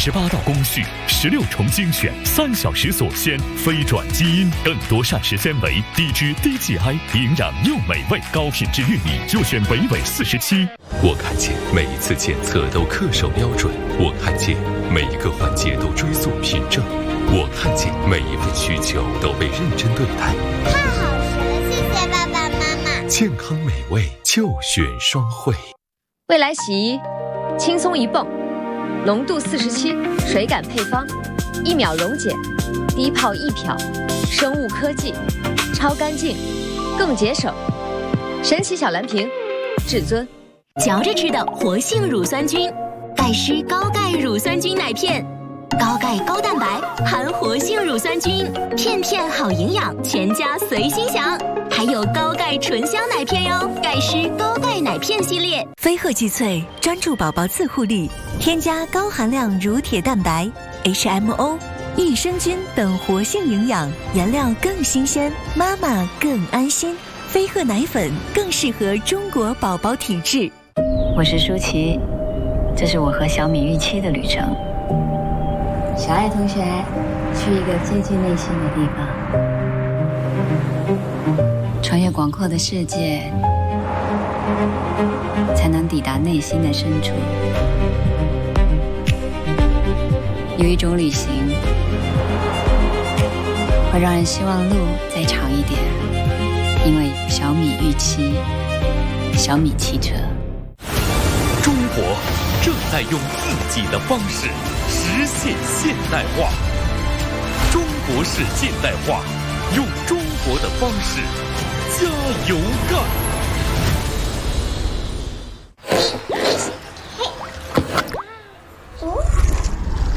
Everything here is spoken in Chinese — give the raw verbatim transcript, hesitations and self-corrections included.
十八道工序，十六重精选，三小时锁鲜，非转基因，更多膳食纤维，低脂低 G I， 营养又美味，高品质玉米就选维维四十七。 我看见每一次检测都恪守标准，我看见每一个环节都追溯凭证，我看见每一份需求都被认真对待。 太好吃了，谢谢爸爸妈妈。 健康美味就选双汇。 未来洗衣，轻松一泵，浓度四十七，水感配方，一秒溶解，低泡一漂，生物科技，超干净，更节省。神奇小蓝瓶，至尊。 嚼着吃的活性乳酸菌，盖诗高钙乳酸菌奶片，高钙高蛋白，含活性乳酸菌，片片好营养，全家随心享。还有高钙纯香奶片哟，盖诗高钙奶片系列。 飞鹤济萃专注宝宝自护力，添加高含量乳铁蛋白、H M O、益生菌等活性营养，原料更新鲜，妈妈更安心。飞鹤奶粉更适合中国宝宝体质。 我是舒淇，这是我和小米预期的旅程。小爱同学，去一个接近内心的地方，穿越广阔的世界，才能抵达内心的深处。有一种旅行，会让人希望路再长一点，因为小米预期，小米汽车。 中国正在用自己的方式实现现代化，中国式现代化，用中国的方式加油干！